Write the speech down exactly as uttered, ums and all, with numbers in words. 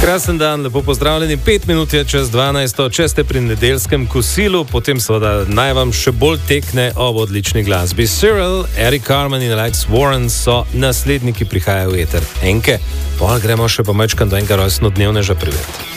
Krasen dan, lepo pozdravljeni. Pet minut je čez dvanajsto, če ste pri nedeljskem kosilu, potem seveda naj vam še bolj tekne ob odlični glasbi. Cyril, Eric Carmen in Alex Warren so naslednji, ki prihajajo v eter. Enke, pol gremo še pomečkam do enega rojstnodnevneža privet.